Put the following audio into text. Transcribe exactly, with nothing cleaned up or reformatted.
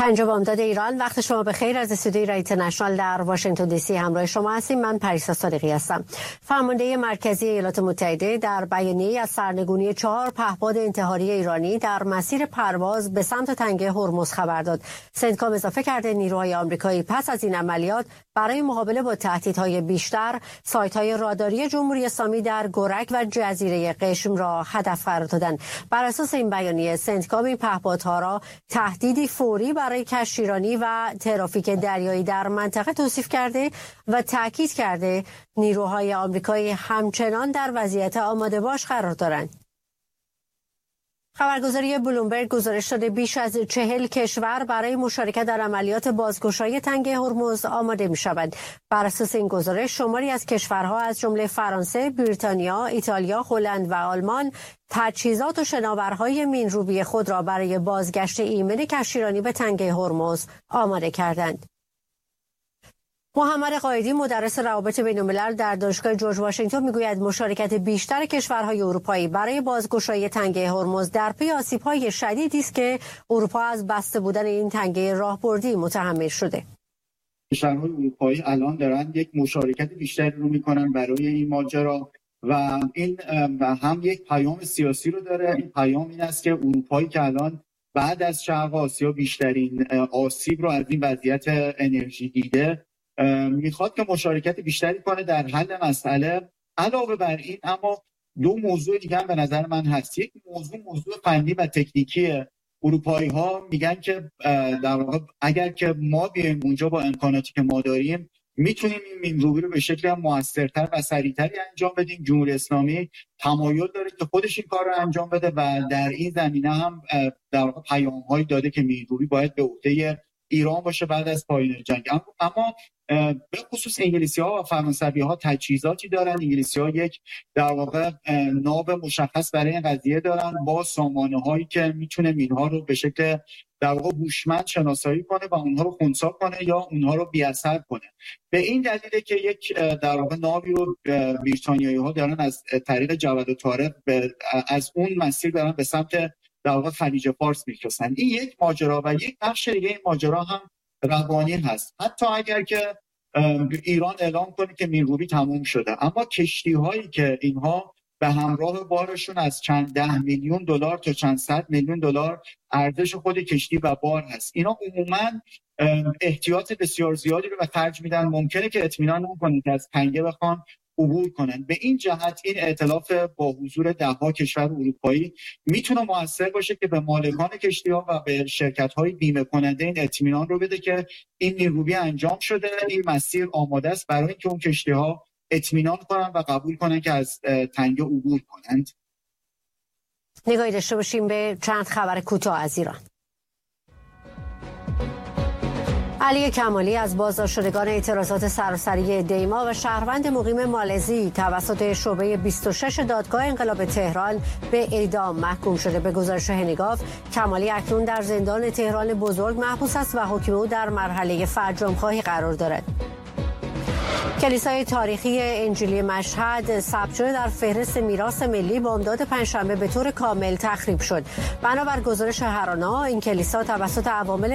پنج بامداد ایران، وقت شما به خیر. از استودیوی رای اینترنشنال در واشنگتن دی سی همراه شما هستیم. من پریسا صادقی هستم. فرمانده مرکزی ایالات متحده در بیانیه‌ای از سرنگونی چهار پهپاد انتحاری ایرانی در مسیر پرواز به سمت تنگه هرمز خبر داد. سنتکام اضافه کرده نیروهای آمریکایی پس از این عملیات برای مقابله با تهدیدهای بیشتر سایت‌های راداری جمهوری اسلامی در گرک و جزیره قشم را هدف قرار دادند. بر اساس این بیانیه سنتکام این پهپادها را تهدیدی فوری برای کشتیرانی و ترافیک دریایی در منطقه توصیف کرده و تاکید کرده نیروهای آمریکایی همچنان در وضعیت آماده باش قرار دارند. خبرگزاری بلومبرگ گزارش داده بیش از چهل کشور برای مشارکت در عملیات بازگشایی تنگه هرمز آماده می‌شوند. بر اساس این گزارش شماری از کشورها از جمله فرانسه، بریتانیا، ایتالیا، هلند و آلمان تجهیزات و شناورهای مین‌روبی خود را برای بازگشت ایمن کشتیرانی به تنگه هرمز آماده کردند. محمد قایدی مدرس روابط بین‌الملل در دانشگاه جورج واشنگتن میگوید مشارکت بیشتر کشورهای اروپایی برای بازگشایی تنگه هرمز در پی آسیب‌های شدیدی است که اروپا از بسته بودن این تنگه راهبردی متحمل شده. کشورهای اروپایی الان دارن یک مشارکت بیشتری رو میکنن برای این ماجرا و این هم یک پیام سیاسی رو داره. این پیام این است که اروپایی که الان بعد از شرق آسیا بیشترین آسیب رو از این وضعیت انرژی دیده میخواد که مشارکت بیشتری کنه در حل مسئله. علاوه بر این اما دو موضوع دیگه هم به نظر من هست. یک موضوع موضوع فنی و تکنیکی. اروپایی ها میگن که در واقع اگر که ما بیایم اونجا با امکاناتی که ما داریم میتونیم این مین‌روبی رو به شکل موثرتر و سریعتری انجام بدیم. جمهوری اسلامی تمایل داره که خودش این کار رو انجام بده و در این زمینه هم در واقع پیام‌هایی داده که مین‌روبی باید به عهده ایران باشه بعد از پایان جنگ. اما به خصوص انگلیسی‌ها و فرانسوی‌ها تجهیزاتی دارن. انگلیسی‌ها یک در واقع ناب مشخص برای این قضیه دارن با سامانه‌هایی که میتونه مین‌ها رو به شکل در واقع هوشمند شناسایی کنه و اونها رو خنثی کنه یا اونها رو بی‌اثر کنه. به این دلیله که یک در واقع ناوی رو بریتانیایی‌ها دارن از طریق جواد و طارق از اون مسیر دارن به سمت در واقع خلیج فارس می‌کشن. این یک ماجرا و یک بخش دیگه این ماجرا هم روانی هست. حتی اگر که ایران اعلام کنه که مین‌روبی تموم شده، اما کشتی هایی که اینها به همراه بارشون از چند ده میلیون دلار تا چند صد میلیون دلار ارزش خود کشتی و بار هست، اینا عموما احتیاط بسیار زیادی رو به خرج میدن. ممکنه که اطمینان نکنن که از تنگه بخوان عبور کنن. به این جهت این ائتلاف با حضور ده ها کشور اروپایی میتونه موثر باشه که به مالکان کشتی‌ها و به شرکت‌های بیمه کننده این اطمینان رو بده که این مین‌روبی انجام شده، این مسیر آماده است برای اینکه اون کشتی‌ها اطمینان کنن و قبول کنن که از تنگه عبور کنند. نگاهی داشته باشیم به چند خبر کوتاه از ایران. علی کمالی از بازداشت شدگان اعتراضات سراسری دیما و شهروند مقیم مالزی توسط شعبه بیست و شش دادگاه انقلاب تهران به اعدام محکوم شده. به گزارش هنگاف کمالی اکنون در زندان تهران بزرگ محبوس است و حکم او در مرحله فرجام‌خواهی قرار دارد. کلیسای تاریخی انجیلی مشهد ثبت شده در فهرست میراث ملی بامداد پنجشنبه به طور کامل تخریب شد. بنابر گزارش هرانا این کلیسا توسط عوامل